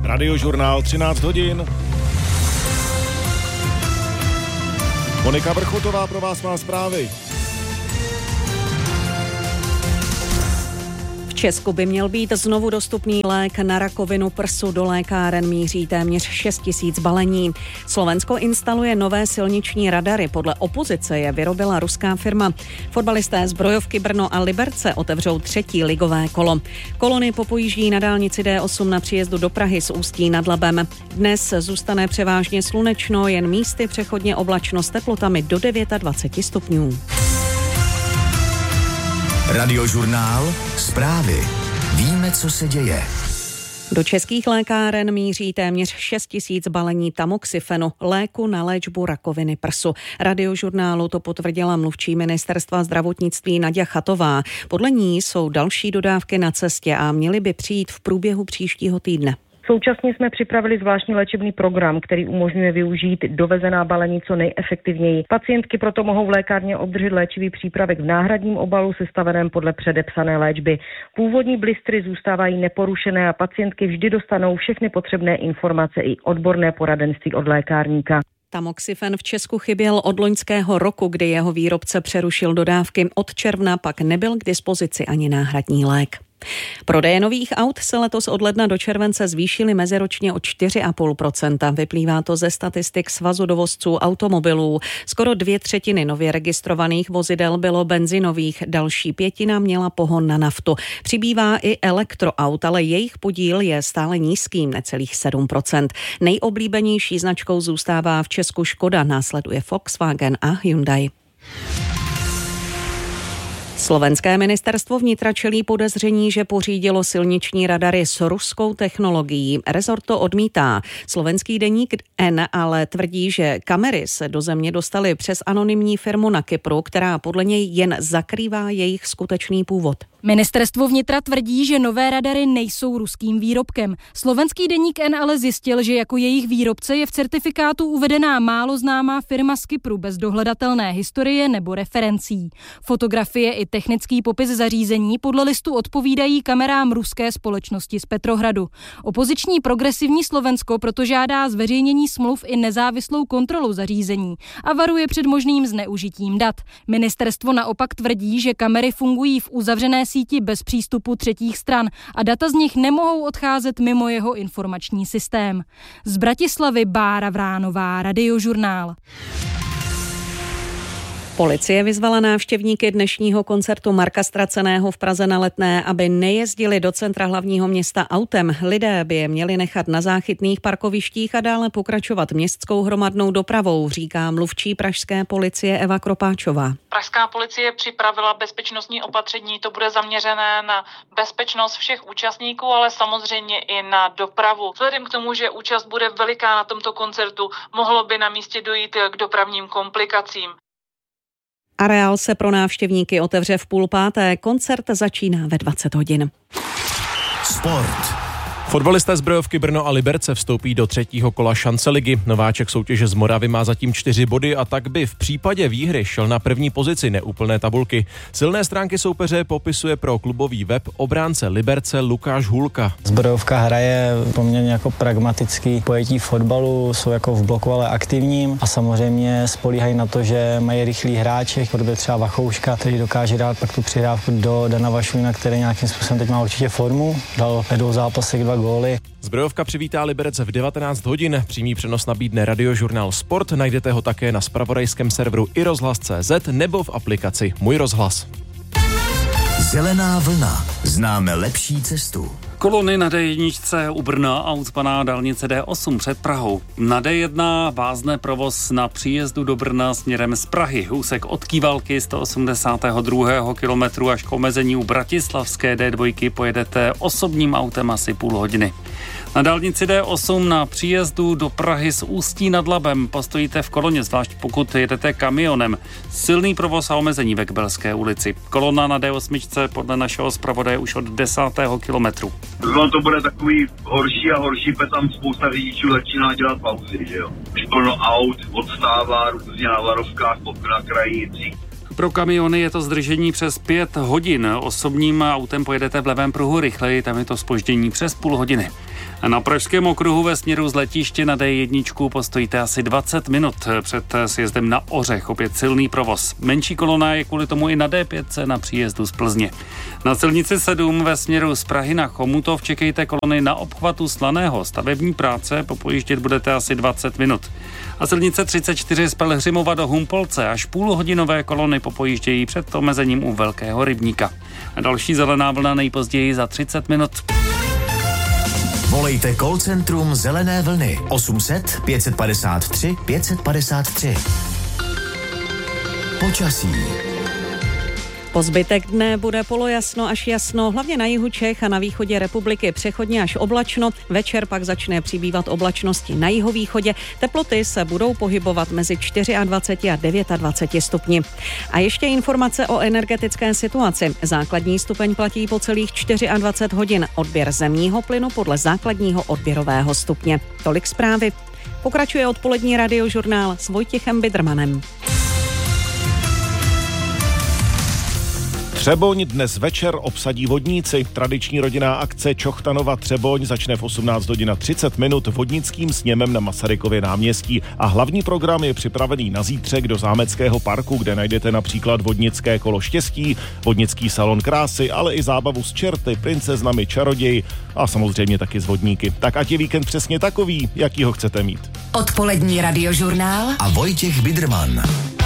Radiožurnál 13 hodin. Monika Vrchotová pro vás má zprávy. V Česku by měl být znovu dostupný lék na rakovinu prsu. Do lékáren míří téměř 6 000 balení. Slovensko instaluje nové silniční radary. Podle opozice je vyrobila ruská firma. Fotbalisté Zbrojovky Brno a Liberce otevřou 3. ligové kolo. Kolony popojíždí na dálnici D8 na příjezdu do Prahy z Ústí nad Labem. Dnes zůstane převážně slunečno, jen místy přechodně oblačno s teplotami do 29 stupňů. Radiožurnál Zprávy. Víme, co se děje. Do českých lékáren míří téměř 6 000 balení tamoxifenu, léku na léčbu rakoviny prsu. Radiožurnálu to potvrdila mluvčí ministerstva zdravotnictví Naďa Chatová. Podle ní jsou další dodávky na cestě a měly by přijít v průběhu příštího týdne. Současně jsme připravili zvláštní léčebný program, který umožňuje využít dovezená balení co nejefektivněji. Pacientky proto mohou v lékárně obdržet léčivý přípravek v náhradním obalu sestaveném podle předepsané léčby. Původní blistry zůstávají neporušené a pacientky vždy dostanou všechny potřebné informace i odborné poradenství od lékárníka. Tamoxifen v Česku chyběl od loňského roku, kdy jeho výrobce přerušil dodávky. Od června pak nebyl k dispozici ani náhradní lék. Prodeje nových aut se letos od ledna do července zvýšily meziročně o 4,5%. Vyplývá to ze statistik Svazu dovozců automobilů. Skoro 2/3 nově registrovaných vozidel bylo benzinových, další 1/5 měla pohon na naftu. Přibývá i elektroaut, ale jejich podíl je stále nízký, necelých 7%. Nejoblíbenější značkou zůstává v Česku Škoda, následuje Volkswagen a Hyundai. Slovenské ministerstvo vnitra čelí podezření, že pořídilo silniční radary s ruskou technologií. Rezort to odmítá. Slovenský deník N ale tvrdí, že kamery se do země dostaly přes anonymní firmu na Kypru, která podle něj jen zakrývá jejich skutečný původ. Ministerstvo vnitra tvrdí, že nové radary nejsou ruským výrobkem. Slovenský deník N ale zjistil, že jako jejich výrobce je v certifikátu uvedená málo známá firma z Kypru bez dohledatelné historie nebo referencí. Fotografie i technický popis zařízení podle listu odpovídají kamerám ruské společnosti z Petrohradu. Opoziční Progresivní Slovensko proto žádá zveřejnění smluv i nezávislou kontrolu zařízení a varuje před možným zneužitím dat. Ministerstvo naopak tvrdí, že kamery fungují v uzavřené síti bez přístupu třetích stran a data z nich nemohou odcházet mimo jeho informační systém. Z Bratislavy Bára Vránová, Radiožurnál. Policie vyzvala návštěvníky dnešního koncertu Marka Straceného v Praze na Letné, aby nejezdili do centra hlavního města autem. Lidé by je měli nechat na záchytných parkovištích a dále pokračovat městskou hromadnou dopravou, říká mluvčí pražské policie Eva Kropáčová. Pražská policie připravila bezpečnostní opatření, to bude zaměřené na bezpečnost všech účastníků, ale samozřejmě i na dopravu. Vzhledem k tomu, že účast bude veliká na tomto koncertu, mohlo by na místě dojít k dopravním komplikacím. Areál se pro návštěvníky otevře v 4:30. Koncert začíná ve 20 hodin. Sport. Fotbalisté Zbrojovky Brno a Liberce vstoupí do 3. kola šance ligy. Nováček soutěže z Moravy má zatím 4 body a tak by v případě výhry šel na první pozici neúplné tabulky. Silné stránky soupeře popisuje pro klubový web obránce Liberce Lukáš Hulka. Zbrojovka hraje poměrně jako pragmatický pojetí fotbalu, jsou jako v bloku, ale aktivním a samozřejmě spolíhají na to, že mají rychlý hráče, podobně třeba Vachouška, který dokáže dát pak tu přihrávku do Dana Vašulina, který nějakým způsobem teď má určitě formu, dal ve 2 zápasech 2 góly. Zbrojovka přivítá Liberec v 19 hodin. Přímý přenos nabídne Radiožurnál Sport. Najdete ho také na zpravodajském serveru iRozhlas.cz nebo v aplikaci Můj rozhlas. Zelená vlna. Známe lepší cestu. Kolony na D1 u Brna a ucpaná dálnice D8 před Prahou. Na D1 vázne provoz na příjezdu do Brna směrem z Prahy. Úsek od Kývalky 182. kilometru až k omezení u Bratislavské D2 pojedete osobním autem asi půl hodiny. Na dálnici D8 na příjezdu do Prahy z Ústí nad Labem postojíte v koloně, zvlášť pokud jedete kamionem. Silný provoz a omezení ve Kbelské ulici. Kolona na D8 podle našeho zpravodaje už od 10. kilometru. To bude takový horší a horší, protože tam spousta řidičů začíná dělat pauzy, že jo. Už plno aut odstává různě na varovkách, na krajících. Pro kamiony je to zdržení přes 5 hodin. Osobním autem pojedete v levém pruhu rychleji, tam je to zpoždění přes půl hodiny. Na Pražském okruhu ve směru z letiště na D1 postojíte asi 20 minut před sjezdem na Ořech. Opět silný provoz. Menší kolona je kvůli tomu i na D5 na příjezdu z Plzně. Na silnici 7 ve směru z Prahy na Chomutov čekejte kolony na obchvatu Slaného. Stavební práce, popojíždět budete asi 20 minut. A silnice 34 z Pelhřimova do Humpolce až půlhodinové kolony popojíždějí před omezením u Velkého rybníka. A další zelená vlna nejpozději za 30 minut. Volejte call centrum Zelené vlny 800 553 553. Počasí. Po zbytek dne bude polojasno až jasno, hlavně na jihu Čech a na východě republiky přechodně až oblačno. Večer pak začne přibývat oblačnosti na jihovýchodě. Teploty se budou pohybovat mezi 24 a 29 stupni. A ještě informace o energetické situaci. Základní stupeň platí po celých 24 hodin. Odběr zemního plynu podle základního odběrového stupně. Tolik zprávy. Pokračuje odpolední radiožurnál s Vojtěchem Bidrmanem. Třeboň dnes večer obsadí vodníci. Tradiční rodinná akce Čochtanova Třeboň začne v 18 hodin 30 minut vodnickým sněmem na Masarykově náměstí a hlavní program je připravený na zítřek do Zámeckého parku, kde najdete například vodnické kolo štěstí, vodnický salon krásy, ale i zábavu s čerty, princeznami, čaroději a samozřejmě taky s vodníky. Tak ať je víkend přesně takový, jaký ho chcete mít. Odpolední radiožurnál a Vojtěch Bidrman.